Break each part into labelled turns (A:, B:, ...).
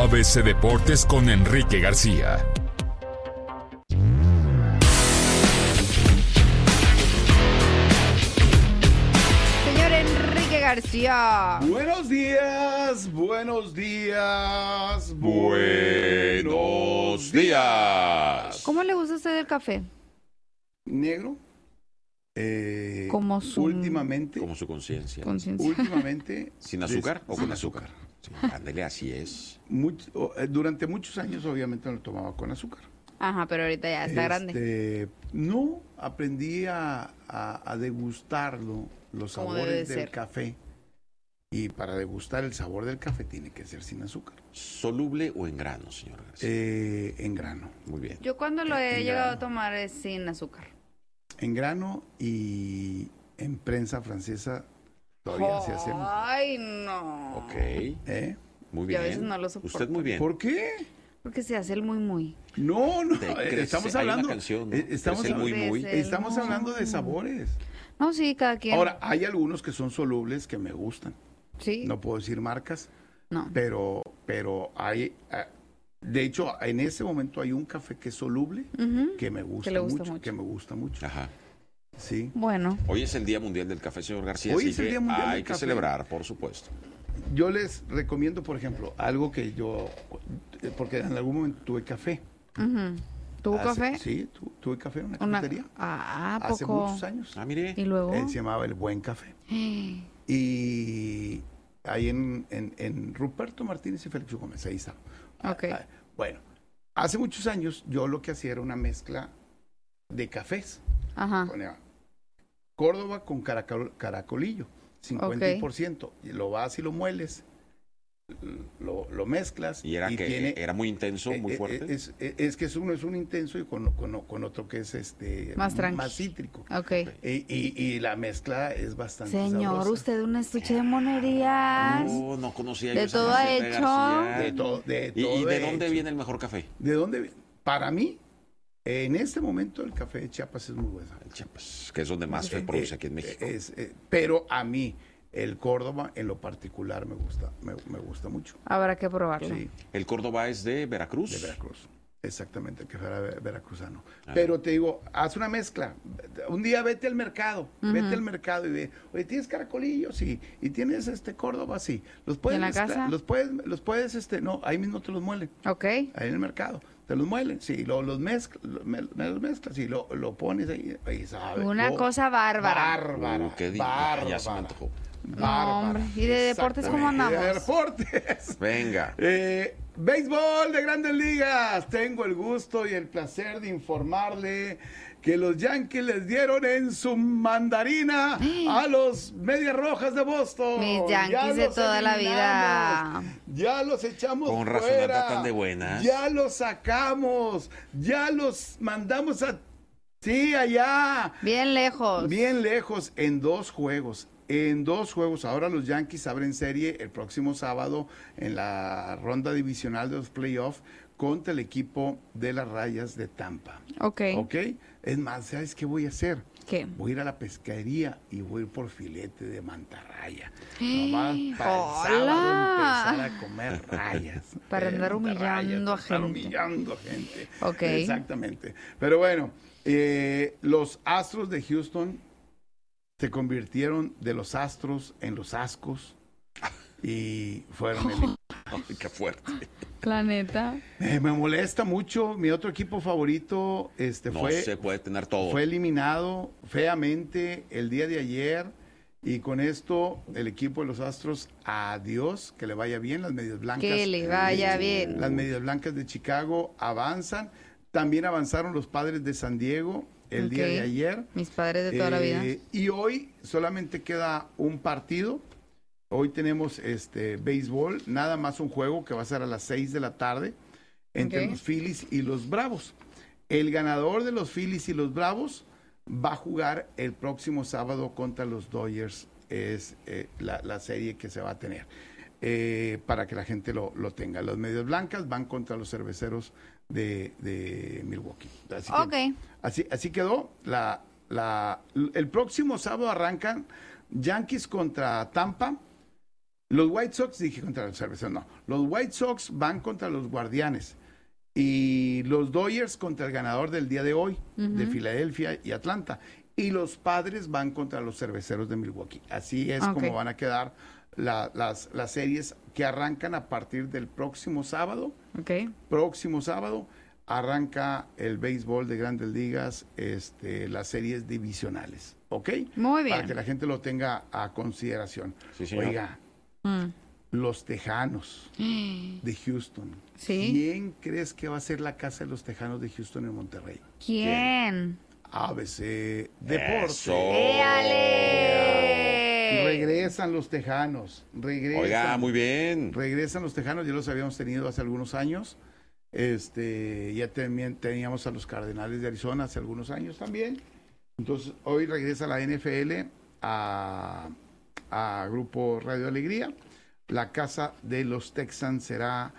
A: ABC Deportes con Enrique García.
B: Señor Enrique García.
C: Buenos días, buenos días,
D: Buenos días.
B: ¿Cómo le gusta a usted el café?
C: Negro.
B: Como su
C: Últimamente.
D: Como su conciencia.
C: Últimamente.
D: ¿Sin azúcar o
C: sin
D: con azúcar? Sí, ándele, así es.
C: Durante muchos años, obviamente, lo tomaba con azúcar.
B: Ajá, pero ahorita ya está grande.
C: No, aprendí a degustarlo, los
B: Como debe
C: sabores
B: de
C: del
B: ser.
C: café. Y para degustar el sabor del café tiene que ser sin azúcar.
D: ¿Soluble o en grano, señor García?
C: En grano.
D: Muy bien.
B: Yo cuando lo he
C: en
B: llegado
C: grano.
B: a tomar es sin azúcar.
C: En grano y en prensa francesa todavía se hace.
B: Ay, no.
D: Ok,
B: Yo
D: muy bien.
B: a veces no lo soporto.
D: Usted muy bien.
C: ¿Por qué?
B: Porque se hace el muy.
C: No,
D: Te crece.
C: estamos
D: Hay
C: hablando.
D: una canción, ¿no?
C: Estamos,
D: Crece el muy, muy.
B: Crece.
C: estamos
B: No.
C: hablando de sabores.
B: No, sí, cada quien.
C: Ahora, hay algunos que son solubles que me gustan.
B: sí.
C: No puedo decir marcas,
B: No.
C: pero hay. De hecho, en ese momento hay un café que es soluble
B: Ujú.
C: que me gusta,
B: le gusta
C: mucho,
B: mucho.
C: que me gusta mucho.
D: Ajá.
C: Sí.
B: Bueno.
D: Hoy es el Día Mundial del Café, señor García.
C: Hoy
D: así
C: es el
D: que
C: Día Mundial
D: hay
C: del
D: que
C: Café.
D: celebrar, por supuesto.
C: Yo les recomiendo, por ejemplo, algo que yo, porque en algún momento tuve café.
B: Ujú. ¿Tuvo café?
C: Sí, tuve café en una
B: Una...
C: cafetería.
B: Ah, ¿a
C: Hace
B: poco?
C: muchos años.
D: Ah, mire.
B: Y luego.
C: Se llamaba El Buen Café. Y ahí en Ruperto Martínez y Félix Gómez, ahí está.
B: Ok.
C: Bueno, hace muchos años yo lo que hacía era una mezcla de cafés.
B: Ajá.
C: Ponía Córdoba con caracolillo, 50%. Y lo vas y lo mueles, lo mezclas.
D: ¿Y era que
C: tiene,
D: era muy intenso, muy fuerte?
C: Es que uno es un intenso y con otro que es
B: Más tranqui.
C: más cítrico.
B: Ok.
C: Y la mezcla es bastante
B: Señor,
C: sabrosa.
B: usted un estuche de monerías.
D: No conocía
B: De
D: yo esa
B: todo ha
D: receta,
B: hecho.
D: García.
C: De todo
D: ¿Y de dónde
C: hecho.
D: viene el mejor café?
C: ¿De dónde viene? Para mí, en este momento el café de Chiapas es muy bueno.
D: El Chiapas, que es donde más se produce aquí en México.
C: Pero a mí, el Córdoba en lo particular me gusta mucho.
B: Habrá que probarlo.
C: Sí,
D: ¿El Córdoba es de Veracruz?
C: de Veracruz. Exactamente, el que fuera veracruzano.
D: Ah.
C: Pero te digo, haz una mezcla. Un día vete al mercado, vete al mercado y ve, oye, ¿tienes caracolillos? Sí. ¿Y tienes Córdoba? Sí. ¿Los puedes
B: ¿Y en la
C: mezclar?
B: casa?
C: Los puedes, no, ahí mismo te los muelen.
B: Ok.
C: Ahí en el mercado. Te los muelen, sí, los mezclas y lo pones ahí sabe.
B: Una cosa bárbara.
C: Bárbara.
D: ¿Qué digo? Ya se me antojó.
B: No, hombre. ¿Y de deportes cómo
C: Exactamente.
B: andamos?
C: De deportes.
D: Venga.
C: Béisbol de Grandes Ligas. Tengo el gusto y el placer de informarle que los Yankees les dieron en su mandarina a los Medias Rojas de Boston.
B: Mis Yankees
C: Ya
B: de
C: los
B: toda la
C: eliminamos.
B: vida.
C: Ya los echamos
D: Con razón
C: fuera.
D: anda tan de buenas.
C: Ya los sacamos. Ya los mandamos a... Sí, allá.
B: Bien lejos.
C: Bien lejos en 2 juegos. En 2 juegos. Ahora los Yankees abren serie el próximo sábado en la ronda divisional de los playoffs contra el equipo de las Rayas de Tampa.
B: Ok.
C: ¿Ok? Es más, ¿sabes qué voy a hacer?
B: ¿Qué?
C: Voy a ir a la pescadería y voy a ir por filete de mantarraya. Nomás para el
B: ¡Hola!
C: sábado empezar a comer rayas.
B: Para andar
C: Mantarrayas,
B: humillando a
C: para estar
B: gente.
C: humillando gente.
B: Ok.
C: Exactamente. Pero bueno, los Astros de Houston se convirtieron de los Astros en los Ascos y fueron eliminados.
D: Ay, qué fuerte.
B: Planeta.
C: Me molesta mucho. Mi otro equipo favorito
D: No se puede tener todo.
C: fue eliminado feamente el día de ayer. Y con esto, el equipo de los Astros, adiós, que le vaya bien. Las Medias Blancas.
B: Que le vaya bien.
C: Las Medias Blancas de Chicago avanzan. También avanzaron los Padres de San Diego el día
B: Ok.
C: de ayer.
B: Mis padres de toda la vida.
C: Y hoy solamente queda un partido. Hoy tenemos béisbol, nada más un juego que va a ser a las 6 de la tarde entre
B: Ok.
C: los Phillies y los Bravos. El ganador de los Phillies y los Bravos va a jugar el próximo sábado contra los Dodgers. Es la serie que se va a tener. Para que la gente lo tenga. Los Medias Blancas van contra los Cerveceros de Milwaukee. Así quedó. El próximo sábado arrancan Yankees contra Tampa, Los White Sox, dije contra los Cerveceros, no. Los White Sox van contra los Guardianes. Y los Dodgers contra el ganador del día de hoy, de Filadelfia y Atlanta. Y los Padres van contra los Cerveceros de Milwaukee. Así es como van a quedar las series que arrancan a partir del próximo sábado. Próximo sábado arranca el béisbol de Grandes Ligas, las series divisionales. ¿Ok?
B: Muy bien.
C: Para que la gente lo tenga a consideración.
D: Sí, señor.
C: Oiga, los Tejanos de Houston.
B: Sí.
C: ¿Quién crees que va a ser la casa de los Tejanos de Houston en Monterrey?
B: ¿Quién?
C: ABC Deportes.
D: Eso.
B: ¡Éale!
C: Regresan los Tejanos.
D: Oiga, muy bien.
C: Regresan los Tejanos, ya los habíamos tenido hace algunos años. Ya también teníamos a los Cardenales de Arizona hace algunos años también. Entonces, hoy regresa la NFL a Grupo Radio Alegría. La casa de los Texans será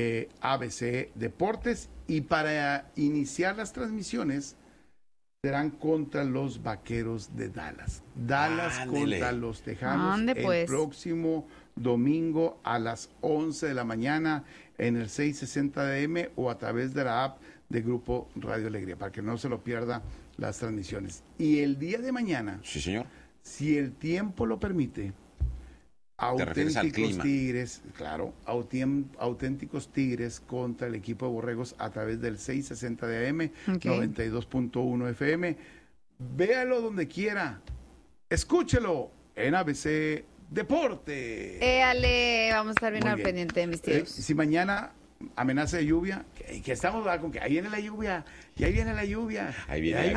C: ABC Deportes. Y para iniciar las transmisiones, serán contra los Vaqueros de Dallas. Dallas contra los Tejanos el próximo domingo a las 11 de la mañana en el 660 AM o a través de la app de Grupo Radio Alegría, para que no se lo pierda las transmisiones. Y el día de mañana,
D: sí, señor,
C: si el tiempo lo permite, auténticos Tigres, claro, auténticos Tigres contra el equipo de Borregos a través del 660 de AM, 92.1 FM. Véalo donde quiera, escúchelo en ABC Deporte.
B: Éale, vamos a estar bien
C: Muy
B: al
C: bien.
B: pendiente de mis tíos.
C: Si mañana amenaza de lluvia, que estamos con que ahí viene la lluvia, y ahí viene la lluvia.
D: Ahí viene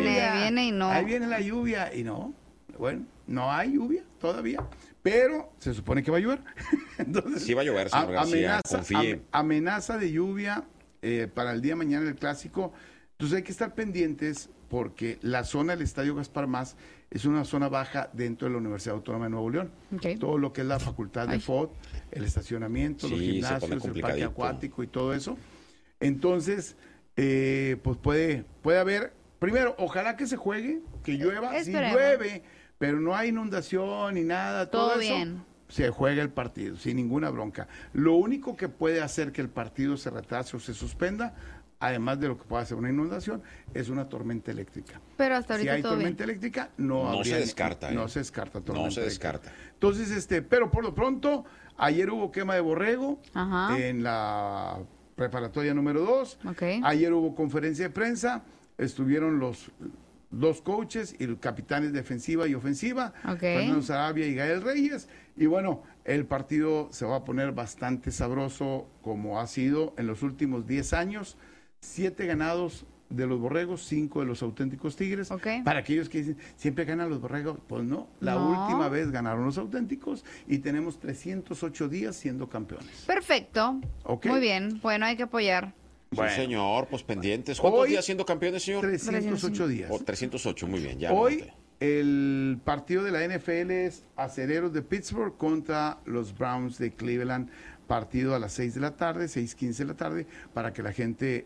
B: y no.
C: Ahí viene la lluvia y no. Bueno, no hay lluvia todavía, pero se supone que va a llover. Entonces,
D: sí va a llover, señor García, confíe.
C: Amenaza de lluvia para el día de mañana del Clásico. Entonces hay que estar pendientes porque la zona del Estadio Gaspar Más es una zona baja dentro de la Universidad Autónoma de Nuevo León. Todo lo que es la facultad de FOD, el estacionamiento, los gimnasios, el parque acuático y todo eso. Entonces, pues puede haber, primero, ojalá que se juegue, que llueva. Si llueve, pero no hay inundación ni nada, todo eso, bien. Se juega el partido, sin ninguna bronca. Lo único que puede hacer que el partido se retrase o se suspenda, además de lo que pueda hacer una inundación, es una tormenta eléctrica.
B: Pero hasta ahorita
C: si hay
B: todo
C: tormenta
B: bien.
C: eléctrica,
D: no se descarta.
C: No se descarta tormenta
D: No se
C: eléctrica.
D: descarta.
C: Entonces, pero por lo pronto, ayer hubo quema de borrego en la preparatoria número 2. Ayer hubo conferencia de prensa, estuvieron los dos coaches y los capitanes defensiva y ofensiva, Fernando Sarabia y Gael Reyes, y bueno, el partido se va a poner bastante sabroso como ha sido en los últimos 10 años, 7 ganados de los Borregos, 5 de los auténticos Tigres. Para aquellos que dicen, siempre ganan los Borregos, pues no, la última vez ganaron los auténticos y tenemos 308 días siendo campeones.
B: Perfecto, muy bien, bueno, hay que apoyar.
D: Bueno. Sí, señor, pues pendientes. ¿Cuántos días siendo campeones, señor?
C: 308 días.
D: 308, muy bien. Ya
C: hoy el partido de la NFL es Acereros de Pittsburgh contra los Browns de Cleveland. Partido a las 6 de la tarde, 6:15 de la tarde, para que la gente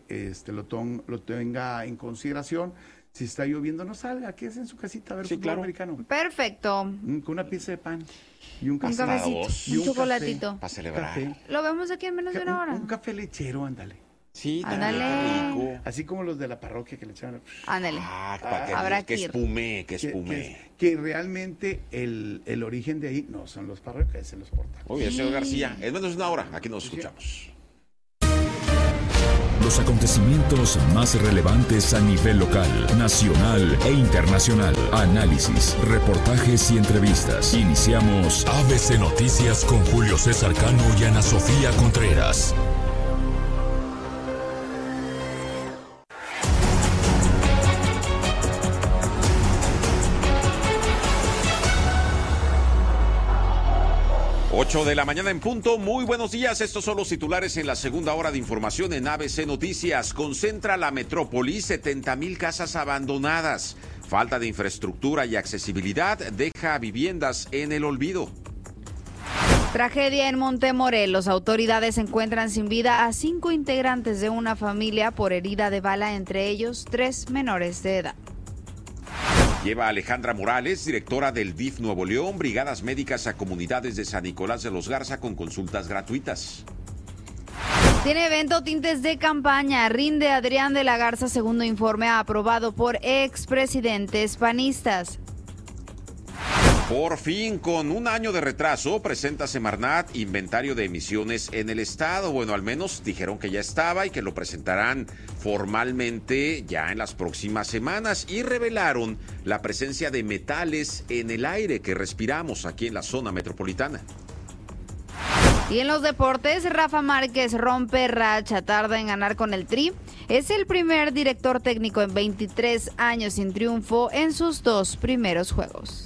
C: lo tenga en consideración. Si está lloviendo, no salga, quédese en su casita a ver fútbol americano. Perfecto. Con una pieza de pan y un
B: cafecito, un chocolatito.
D: Para celebrar.
B: Café. Lo vemos aquí en menos de una hora.
C: Un café lechero, ándale.
D: Sí,
B: ándale.
D: Rico.
C: Así como los de la parroquia que le echaban.
B: Ándale.
D: Habrá que espume,
C: que realmente el origen de ahí no son los parroquias, se los portan.
D: Muy bien, señor García. En menos de una hora, aquí nos escuchamos.
A: Los acontecimientos más relevantes a nivel local, nacional e internacional. Análisis, reportajes y entrevistas. Iniciamos ABC Noticias con Julio César Cano y Ana Sofía Contreras.
D: De la mañana en punto. Muy buenos días. Estos son los titulares en la segunda hora de información en ABC Noticias. Concentra la metrópoli 70,000 casas abandonadas. Falta de infraestructura y accesibilidad deja viviendas en el olvido.
B: Tragedia en Montemorelos. Autoridades encuentran sin vida a 5 integrantes de una familia por herida de bala, entre ellos 3 menores de edad.
D: Lleva a Alejandra Morales, directora del DIF Nuevo León, brigadas médicas a comunidades de San Nicolás de los Garza con consultas gratuitas.
B: Tiene evento Tintes de Campaña. Rinde Adrián de la Garza, segundo informe aprobado por expresidentes panistas.
D: Por fin, con un año de retraso, presenta Semarnat inventario de emisiones en el estado. Bueno, al menos dijeron que ya estaba y que lo presentarán formalmente ya en las próximas semanas. Y revelaron la presencia de metales en el aire que respiramos aquí en la zona metropolitana.
B: Y en los deportes, Rafa Márquez rompe racha, tarda en ganar con el Tri. Es el primer director técnico en 23 años sin triunfo en sus 2 primeros juegos.